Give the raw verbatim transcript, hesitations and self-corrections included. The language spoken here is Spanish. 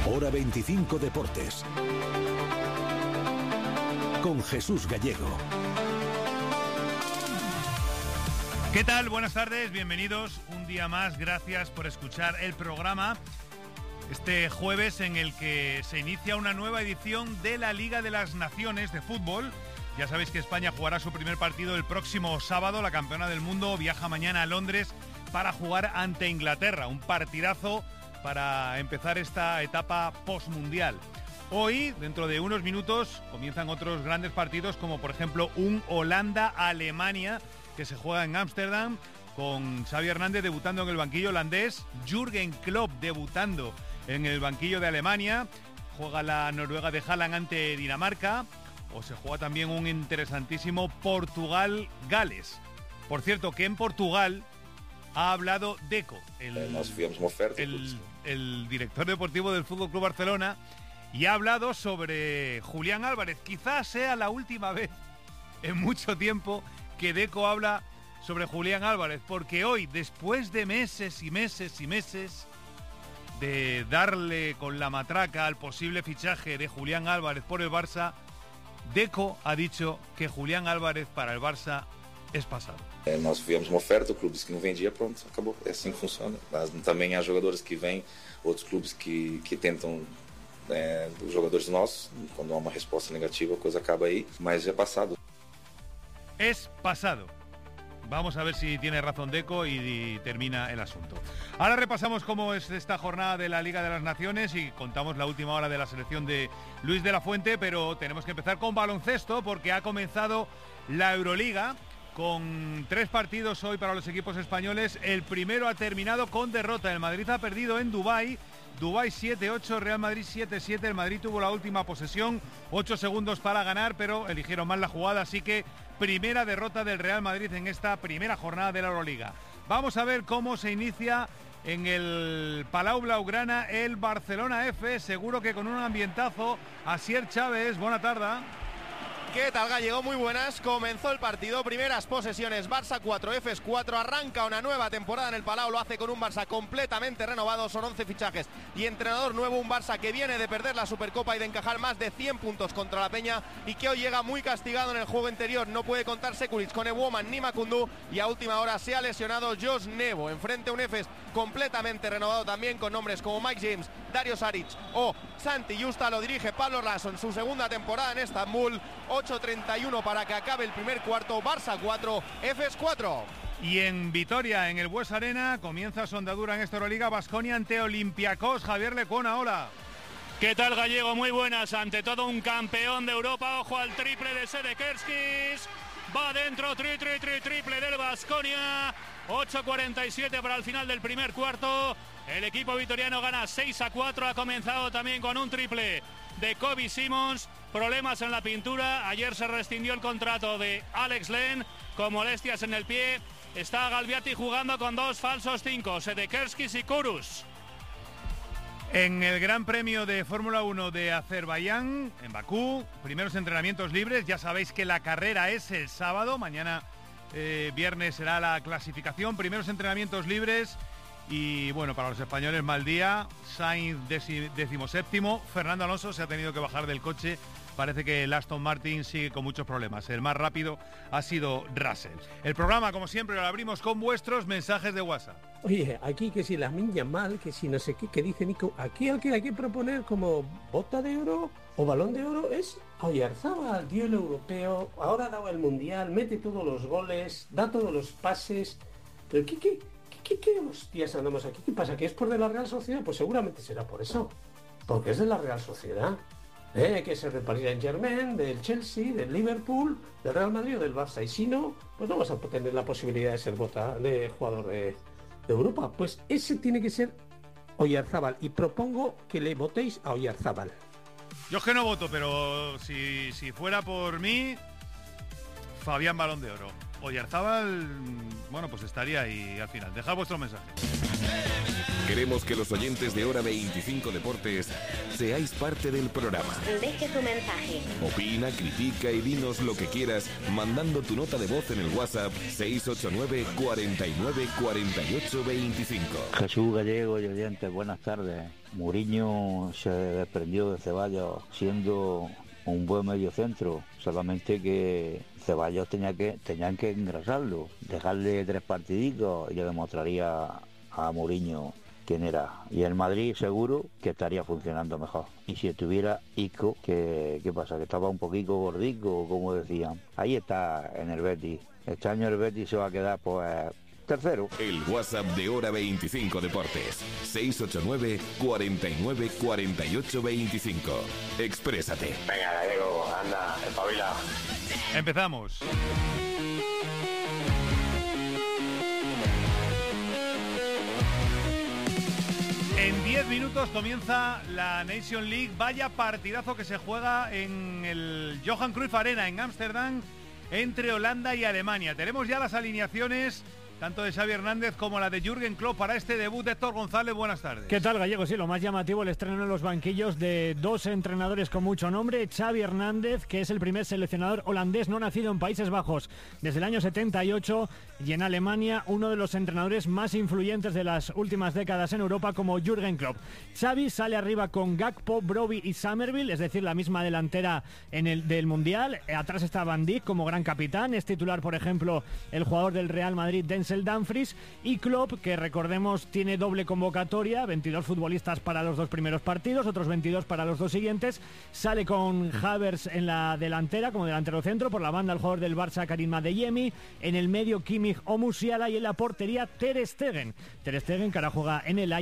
Hora veinticinco Deportes. Con Jesús Gallego. ¿Qué tal? Buenas tardes, bienvenidos un día más. Gracias por escuchar el programa. Este jueves en el que se inicia una nueva edición de la Liga de las Naciones de fútbol. Ya sabéis que España jugará su primer partido el próximo sábado. La campeona del mundo viaja mañana a Londres para jugar ante Inglaterra. Un partidazo para empezar esta etapa postmundial. Hoy, dentro de unos minutos, comienzan otros grandes partidos, como por ejemplo un Holanda-Alemania, que se juega en Ámsterdam, con Xavi Hernández debutando en el banquillo holandés, Jürgen Klopp debutando en el banquillo de Alemania, juega la Noruega de Haaland ante Dinamarca, o se juega también un interesantísimo Portugal-Gales. Por cierto, que en Portugal ha hablado Deco, el, el, el director deportivo del Fútbol Club Barcelona, y ha hablado sobre Julián Álvarez. Quizás sea la última vez en mucho tiempo que Deco habla sobre Julián Álvarez, porque hoy, después de meses y meses y meses de darle con la matraca al posible fichaje de Julián Álvarez por el Barça, Deco ha dicho que Julián Álvarez para el Barça es pasado. É, nós viemos uma oferta, o clube disse que não vendia, pronto, acabou. É assim que funciona. Mas também há jogadores que vêm, outros clubes que, que tentam, é, os jogadores nossos, quando há uma resposta negativa, a coisa acaba aí, mas é passado. Es pasado. Vamos a ver si tiene razón Deco y, y termina el asunto. Ahora repasamos cómo es esta jornada de la Liga de las Naciones y contamos la última hora de la selección de Luis de la Fuente, pero tenemos que empezar con baloncesto porque ha comenzado la Euroliga con tres partidos hoy para los equipos españoles. El primero ha terminado con derrota. El Madrid ha perdido en Dubái. Dubái siete ocho, Real Madrid siete siete. El Madrid tuvo la última posesión, ocho segundos para ganar, pero eligieron mal la jugada, así que primera derrota del Real Madrid en esta primera jornada de la Euroliga. Vamos a ver cómo se inicia en el Palau Blaugrana el Barcelona F, seguro que con un ambientazo. Asier Chávez, buena tarde. ¿Qué tal, Gallego? Muy buenas. Comenzó el partido, primeras posesiones, Barça cuatro, Efes cuatro, arranca una nueva temporada en el Palau, lo hace con un Barça completamente renovado, son once fichajes y entrenador nuevo, un Barça que viene de perder la Supercopa y de encajar más de cien puntos contra la Peña y que hoy llega muy castigado en el juego interior, no puede contar Sekulic con Ewoman ni Makundu y a última hora se ha lesionado Josh Nebo, enfrente un Efes completamente renovado también con nombres como Mike James, Dario Saric o Santi Justa, lo dirige Pablo Larsson, su segunda temporada en Estambul. Ocho treinta y uno para que acabe el primer cuarto, Barça cuatro, Efes cuatro. Y en Vitoria, en el Bues Arena, comienza su andadura en esta Euroliga, Baskonia ante Olympiacos. Javier Lecona, hola. ¿Qué tal, Gallego? Muy buenas. Ante todo un campeón de Europa, ojo al triple de Sedekerskis. Va dentro, tri, tri, tri, triple del Baskonia. ocho cuarenta y siete para el final del primer cuarto. El equipo vitoriano gana seis a cuatro. Ha comenzado también con un triple de Kobe Simmons. Problemas en la pintura. Ayer se rescindió el contrato de Alex Len con molestias en el pie. Está Galbiati jugando con dos falsos cinco, Sedekerskis y Kurus. En el Gran Premio de Fórmula uno de Azerbaiyán, en Bakú, primeros entrenamientos libres. Ya sabéis que la carrera es el sábado. Mañana, eh, viernes, será la clasificación. Primeros entrenamientos libres. Y bueno, para los españoles, mal día. Sainz decimoséptimo. Fernando Alonso se ha tenido que bajar del coche. Parece que el Aston Martin sigue con muchos problemas. El más rápido ha sido Russell. El programa, como siempre, lo abrimos con vuestros mensajes de WhatsApp. Oye, aquí que si Lamine Yamal, que si no sé qué, que dice Nico, aquí al que hay que proponer como bota de oro o balón de oro es Oyarzabal, tío, el europeo. Ahora ha dado el mundial, mete todos los goles, da todos los pases. Pero ¿qué, qué, qué, qué hostias andamos aquí? ¿Qué pasa? ¿Que es por de la Real Sociedad? Pues seguramente será por eso. Porque es de la Real Sociedad. ¿Eh? Que ser del Paris Saint-Germain, del Chelsea, del Liverpool, del Real Madrid o del Barça. Y si no, pues no vas a tener la posibilidad de ser bota de jugador de, de Europa. Pues ese tiene que ser Oyarzabal. Y propongo que le votéis a Oyarzabal. Yo es que no voto, pero si, si fuera por mí, Fabián Balón de Oro. Oyarzabal, bueno, pues estaría ahí al final. Dejad vuestro mensaje. Queremos que los oyentes de Hora veinticinco Deportes seáis parte del programa. Deje su mensaje. Opina, critica y dinos lo que quieras mandando tu nota de voz en el WhatsApp seis ocho nueve, cuarenta y nueve, cuarenta y ocho, veinticinco. Jesús Gallego y oyentes, buenas tardes. Mourinho se desprendió de Ceballos siendo un buen mediocentro, solamente que Ceballos tenía que, tenían que engrasarlo, dejarle tres partiditos y le demostraría a Mourinho quién era. Y el Madrid seguro que estaría funcionando mejor. Y si estuviera Isco, ¿qué, qué pasa? Que estaba un poquito gordico, como decían. Ahí está en el Betis. Este año el Betis se va a quedar pues tercero. El WhatsApp de Hora veinticinco Deportes. seis ocho nueve, cuarenta y nueve, cuarenta y ocho, veinticinco. Exprésate. Venga, Gallego, anda, espabila. Empezamos. En diez minutos comienza la Nation League. Vaya partidazo que se juega en el Johan Cruyff Arena en Ámsterdam entre Holanda y Alemania. Tenemos ya las alineaciones tanto de Xavi Hernández como la de Jürgen Klopp para este debut. Héctor González, buenas tardes. ¿Qué tal, Gallego? Sí, lo más llamativo, el estreno en los banquillos de dos entrenadores con mucho nombre. Xavi Hernández, que es el primer seleccionador holandés no nacido en Países Bajos desde el año setenta y ocho, y en Alemania uno de los entrenadores más influyentes de las últimas décadas en Europa como Jürgen Klopp. Xavi sale arriba con Gakpo, Brobbey y Summerville, es decir, la misma delantera en el del Mundial. Atrás está Van Dijk como gran capitán, es titular, por ejemplo, el jugador del Real Madrid, Denzel Dumfries, y Klopp, que recordemos tiene doble convocatoria, veintidós futbolistas para los dos primeros partidos, otros veintidós para los dos siguientes. Sale con Havertz en la delantera como delantero centro, por la banda el jugador del Barça Karim Adeyemi, en el medio Kimmich o Musiala, y en la portería Ter Stegen. Ter Stegen, que ahora juega en el